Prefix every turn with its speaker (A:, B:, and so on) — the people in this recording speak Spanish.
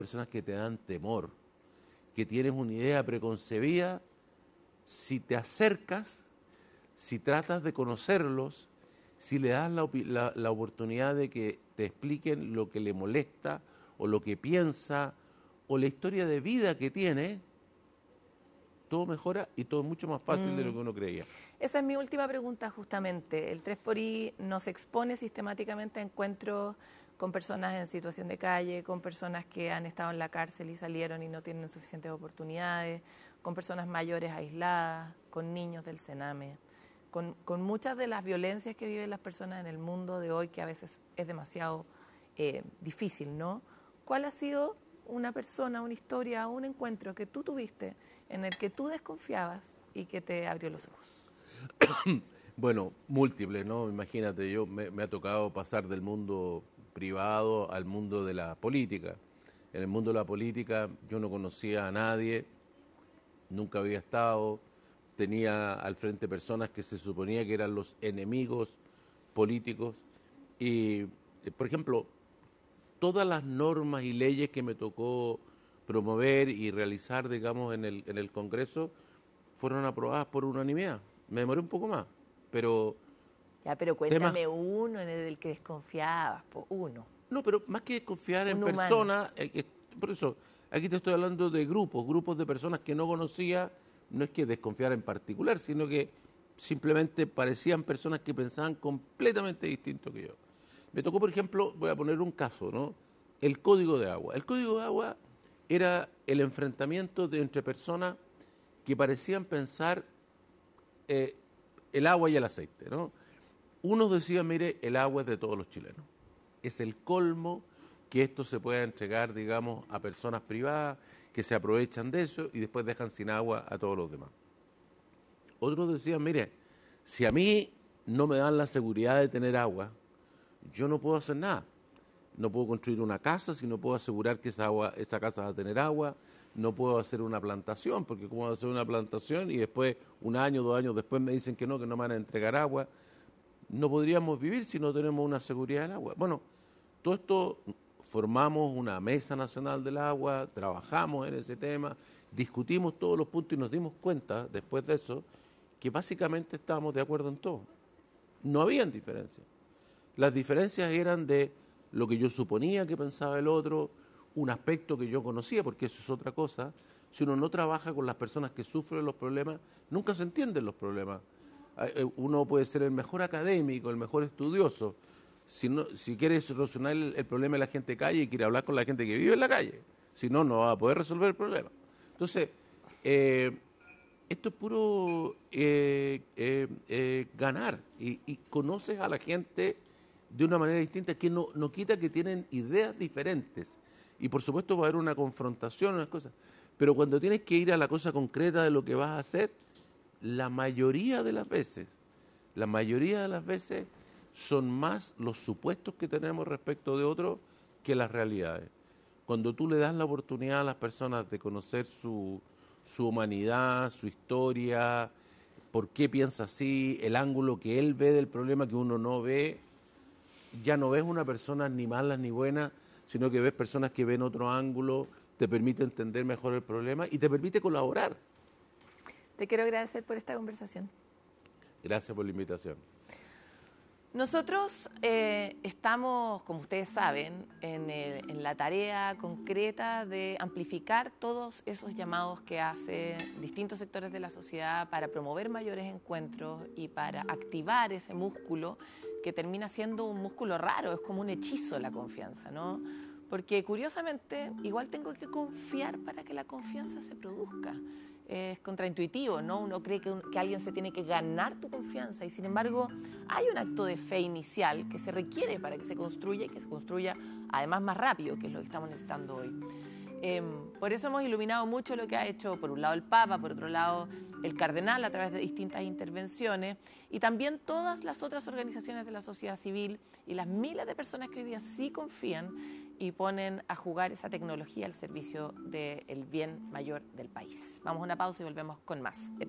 A: personas que te dan temor, que tienes una idea preconcebida, si te acercas, si tratas de conocerlos, si le das la oportunidad de que te expliquen lo que le molesta o lo que piensa o la historia de vida que tiene, todo mejora y todo es mucho más fácil de lo que uno creía.
B: Esa es mi última pregunta justamente. El 3xI nos expone sistemáticamente a encuentros con personas en situación de calle, con personas que han estado en la cárcel y salieron y no tienen suficientes oportunidades, con personas mayores aisladas, con niños del Sename, con muchas de las violencias que viven las personas en el mundo de hoy, que a veces es demasiado difícil, ¿no? ¿Cuál ha sido una persona, una historia, un encuentro que tú tuviste en el que tú desconfiabas y que te abrió los ojos?
A: Bueno, múltiples, ¿no? Imagínate, me ha tocado pasar del mundo privado al mundo de la política. En el mundo de la política yo no conocía a nadie, nunca había estado, tenía al frente personas que se suponía que eran los enemigos políticos y, por ejemplo, todas las normas y leyes que me tocó promover y realizar, digamos, en el Congreso fueron aprobadas por unanimidad. Me demoré un poco más, pero
B: Ya, pero
A: temas...
B: cuéntame uno en el que desconfiabas, uno.
A: No, pero más que confiar en
B: Un humano.
A: personas, por eso, aquí te estoy hablando de grupos de personas que no conocía, no es que desconfiara en particular, sino que simplemente parecían personas que pensaban completamente distinto que yo. Me tocó, por ejemplo, voy a poner un caso, ¿no? El código de agua. El código de agua era el enfrentamiento entre personas que parecían pensar el agua y el aceite, ¿no? Unos decían, mire, el agua es de todos los chilenos. Es el colmo que esto se pueda entregar, digamos, a personas privadas que se aprovechan de eso y después dejan sin agua a todos los demás. Otros decían, mire, si a mí no me dan la seguridad de tener agua, yo no puedo hacer nada. No puedo construir una casa si no puedo asegurar que esa casa va a tener agua. No puedo hacer una plantación, porque cómo voy a hacer una plantación y después, 1 año, 2 años después me dicen que no me van a entregar agua. No podríamos vivir si no tenemos una seguridad del agua. Bueno, todo esto formamos una mesa nacional del agua, trabajamos en ese tema, discutimos todos los puntos y nos dimos cuenta, después de eso, que básicamente estábamos de acuerdo en todo. No habían diferencias. Las diferencias eran de lo que yo suponía que pensaba el otro, un aspecto que yo conocía, porque eso es otra cosa. Si uno no trabaja con las personas que sufren los problemas, nunca se entienden los problemas. Uno puede ser el mejor académico, el mejor estudioso. Si quiere solucionar el problema de la gente de calle, quiere hablar con la gente que vive en la calle. Si no, no va a poder resolver el problema. Entonces, esto es puro ganar. Y conoces a la gente de una manera distinta que no quita que tienen ideas diferentes. Y por supuesto va a haber una confrontación, unas cosas. Pero cuando tienes que ir a la cosa concreta de lo que vas a hacer, la mayoría de las veces son más los supuestos que tenemos respecto de otros que las realidades. Cuando tú le das la oportunidad a las personas de conocer su humanidad, su historia, por qué piensa así, el ángulo que él ve del problema que uno no ve, ya no ves una persona ni mala ni buena, sino que ves personas que ven otro ángulo, te permite entender mejor el problema y te permite colaborar.
B: Te quiero agradecer por esta conversación.
A: Gracias por la invitación.
B: Nosotros estamos, como ustedes saben, en la tarea concreta de amplificar todos esos llamados que hacen distintos sectores de la sociedad para promover mayores encuentros y para activar ese músculo que termina siendo un músculo raro, es como un hechizo la confianza, ¿no? Porque curiosamente igual tengo que confiar para que la confianza se produzca. Es contraintuitivo, ¿no? Uno cree que alguien se tiene que ganar tu confianza y sin embargo hay un acto de fe inicial que se requiere para que se construya y que se construya además más rápido, que es lo que estamos necesitando hoy. Por eso hemos iluminado mucho lo que ha hecho por un lado el Papa, por otro lado el Cardenal a través de distintas intervenciones y también todas las otras organizaciones de la sociedad civil y las miles de personas que hoy día sí confían y ponen a jugar esa tecnología al servicio del bien mayor del país. Vamos a una pausa y volvemos con más.